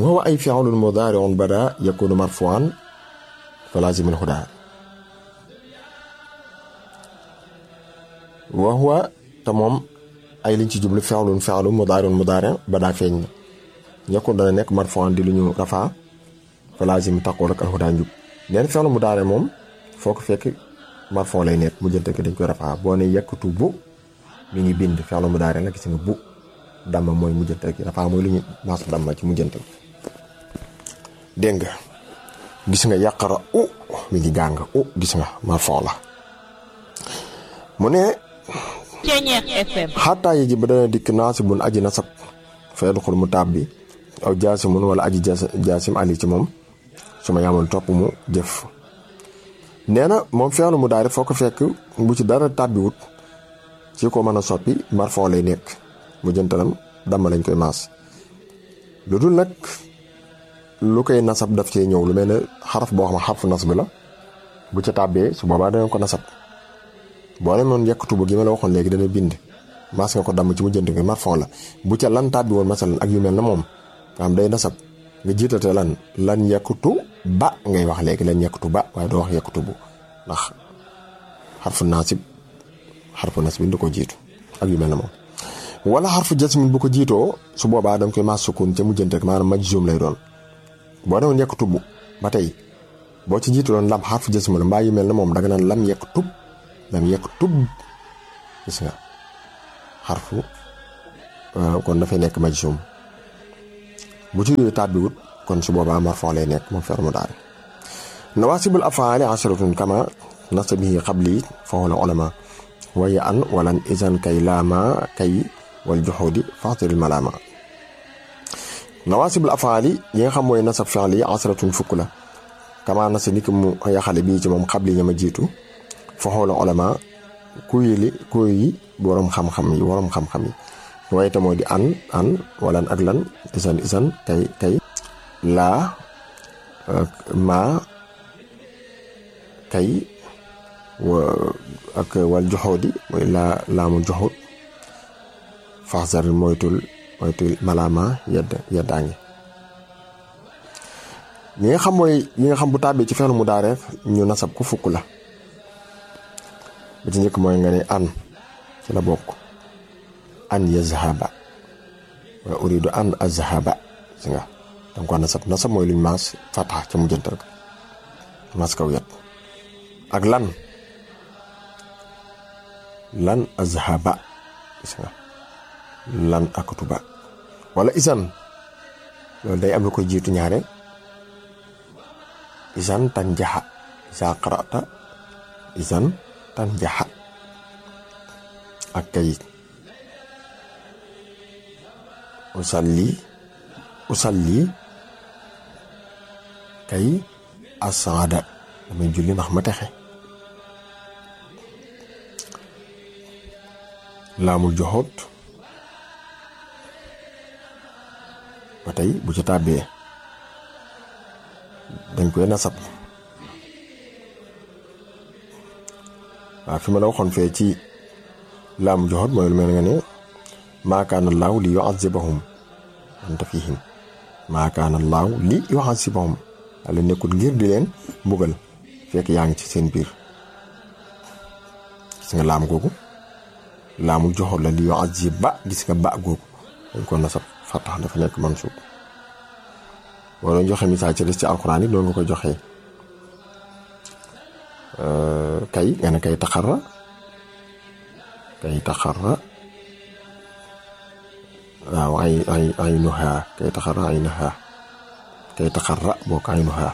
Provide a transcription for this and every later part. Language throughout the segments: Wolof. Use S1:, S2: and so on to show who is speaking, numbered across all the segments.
S1: huwa ay fi'lun mudaari'un bada yakunu marfu'an fa laazim al-hudaa wa huwa te moom ay liñ ci jublu fi'lun mudaari' bada feeñ na yakun dana nekk marfu'an di lu ñu rafaa fa laazim taqoo ak al-hudaa njub neen fi'lu mudaari' moom foo ko fekk marfu' lay nekk mujjante gi dañ koy rafaa boo ne yaktu bu mi ngi bind fi'lu mudaari' la gis nga bu damma mooy mujjante gi rafaa mooy lu ñu naas damma ci mujjante dégg nga gis nga yaqra mi ngi jàng gis nga marfu' la mu ne xataa yi ji ba dana dikk naasibun aji nasab fa yadxul mu tàbbi aw jaasimun wala aji jaasim ali ci moom su ma yamoon topp mu jëf nee na moom fi'lu mudaari foo ko fekk bu ci dara tàbbiwut ci ko mën a soppi marfu' lay nekk mu jëntalam damma lañ koy maas lu dul nag lu koy nasab daf cee ñëw lu mel ne xaraf boo xam xarfu nasb la bu ca tàbbee su boobaa dana ko nasab boo ne moon yekkutu bu gi ma la waxoon léegi dana bind maas nga ko damm ci mu jënt gi marfu' la bu ca lan tàbbi woon masalan ak yu mel na moom nga xam day nasab nga jiitate lan yekkutu ba ngay wax léegi lan yekkutu ba waaye doo wax yekkutu bu ndax xarfu nasb du ko jiitu ak yu mel na moom wala xarfu jasmin bu ko jiitoo su boobaa danga koy maas sukun ca mujjante rek maanaam majzum lay doon boo newoon yekk tubb ba tey boo ci jiitu loon lam xarfu jasm la mbaa yu mel na moom danga naan lam yekk tub gis nga xarfu kon dafay nekk majzum bu ci yooyu tàbbiwut kon su boobaa marfu' lay nekk moom fi'l mudaari nawaasibul af'aali asharatun kama nasabihi qabli fa huwa ulama waya an walan izan kay laama kay wal juhudi fa'til malama nawaasibul af'aali yi nga xam mooy nasab fi'l yi asratun fukk la kama nasa ni ki mu yaxale bii ci moom xabli ña ma jiitu fa huwa ulama kuy yi borom xam-xam yi waaye te moo di an walan ak lan izan kay laa ma kay ak wal joxoodi mooy laamu joxut faxsar moytul malaama yeddaange ñi nga xam bu tàbbee ci fi'l mudaari ñu nasab ko fukk la ba ci njëkk mooy nga ne an ci la bokk an yazhaba wa uridu an azhaba si nga danga ko nasab mooy luñ maas fatax ca mujjantal ga maas kaw yet ak lan azhaba gis nga lan aktuba wala isan loolu day am lu koy jiitu ñaare isan tanjaha isa qara'ta isan tanjaha ak kay usalli kay asada damay julli ndax ma texe laamul joxoot ba tey bu ca tàbbee dañ koy nasab waaw fi ma la waxoon fee ci laamul joxoot mooy lu mel nga ne maa kaana allaahu li yu'azzibahum anta fihim maa kaana allaahu li yu'azzibahum Yàlla nekkul ngir di leen mbugal fekk yaa ngi ci seen biir gis nga laam googu laamul joxoot la li yu'azziba gis nga ba googu dañ ko nasab fatax dafa nekk mansuub boo doon joxe misaal ci des ci alxuraan yi noonu nga koy joxee kay nga ne kay taxarra waaw ay nuha kay taxarra boo ko ay nuha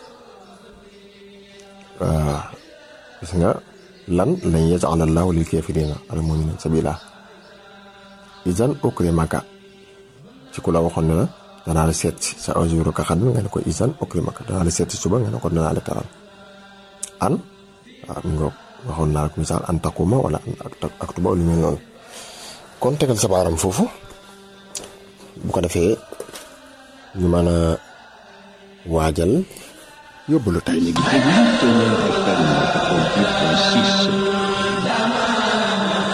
S1: gis nga lan yaj'ala Allahu lil kaafiriina alal mu'miniina sabiilaa izan ukrimaka ci ku la waxoon ne la danaa la seet si sa ajuruka xadan nga ne ko izan ukrimaka danaa la seet si suba nga ne ko danaa la teral an waaw mi nga waxoon naa ko misaal an taquma wala an aktuba lu mel noonu kon tegal sa baaram foofu bu ko defee ñu mën a waajal yóbbalu tey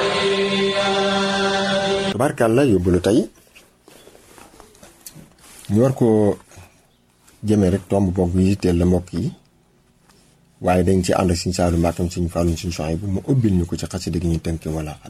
S1: tabarkàlla yóbbalu tey ñu war koo jëmee rek tomb bokk yi yitteel la mbokk yi waaye dañ ci ànd ak Sëriñ Saliou Mbàkke Sëriñ Fallu Sëriñ Suhaybu bu mu ubbil ñu ko ci xasida gi ñu tënk wala xad